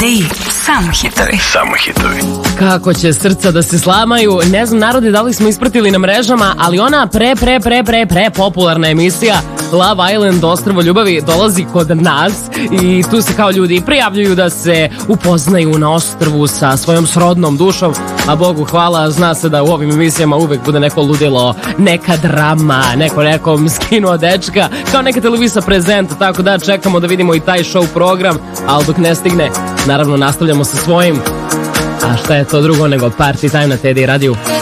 Samo hitovi. Samo hitovi. Kako će srca da se slamaju, ne znam narode da li smo ispratili na mrežama, ali ona pre popularna emisija Love Island, Ostrvo ljubavi, dolazi kod nas i tu se kao ljudi prijavljuju da se upoznaju na ostrvu sa svojom srodnom dušom, a Bogu hvala, zna se da u ovim emisijama uvek bude neko ludilo, neka drama, neko nekom skinuo dečka, kao neka televizija prezent, tako da čekamo da vidimo i taj show program, ali dok ne stigne, naravno nastavljamo sa svojim. A šta je to drugo nego Party Time na Teddy radiju?